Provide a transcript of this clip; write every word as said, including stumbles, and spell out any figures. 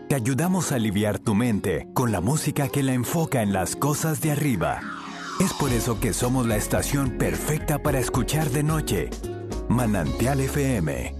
Te ayudamos a aliviar tu mente con la música que la enfoca en las cosas de arriba. Es por eso que somos la estación perfecta para escuchar de noche. Manantial F M.